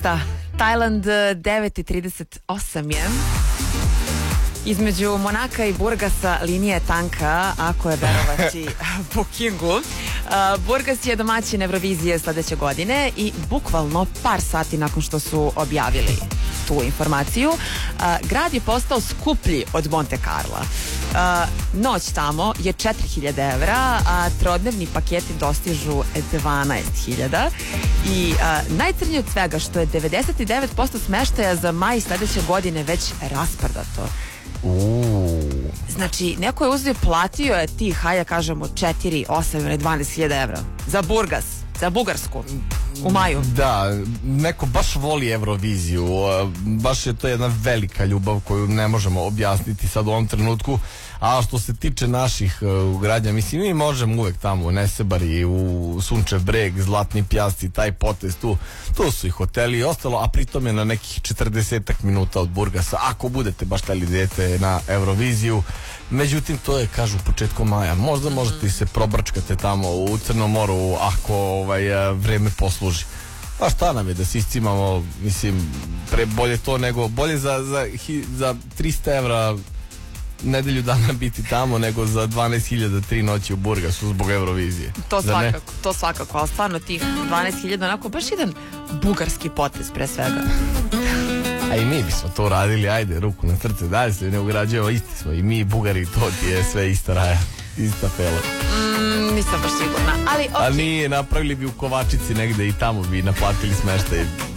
Da, Tajland 9:38 je. Između Monaka i Burgasa linija je tanka, ako je verovati Bookingu. Burgas je domaćin Eurovizije sledeće godine i bukvalno par sati nakon što su objavili tu informaciju, grad je postao skuplji od Monte Carla. Noć tamo je 4.000 evra, a trodnevni paketi dostižu 12.000 i najcrnije od svega što je 99% smeštaja za maj sledeće godine već rasprodato. Znači, neko je uzeo, platio je tih, hajde kažemo, 4, 8 ili 12.000 evra za Burgas, za Bugarsku u maju. Da, neko baš voli Euroviziju, baš je to jedna velika ljubav koju ne možemo objasniti sad u ovom trenutku. A što se tiče naših ugradnja, mislim, mi možemo uvek tamo u Nesebari, u Sunčev Breg, Zlatni Pjasci, taj potez tu su i hoteli i ostalo, a pritom je na nekih 40 minuta od Burgasa, ako budete baš hteli da idete na Euroviziju. Međutim, to je, kažu, početkom maja. Možda možete se probrčkate tamo u Crnom moru ako vreme posluži. Pa šta nam je da se iscimamo, mislim, bolje to nego, bolje za 300 evra nedelju dana biti tamo nego za 12.000 3 noći u Burgasu zbog Eurovizije. To svakako, ali stvarno tih 12.000 onako baš jedan bugarski potez pre svega. A i mi bismo to uradili, ajde, ruku na srce, dalje se ne ugrađujemo, isti smo i mi i Bugari, to ti je sve ista raja, ista fela. Nisam baš sigurna, ali A nije, napravili bi u Kovačici negde i tamo bi naplatili smeštaj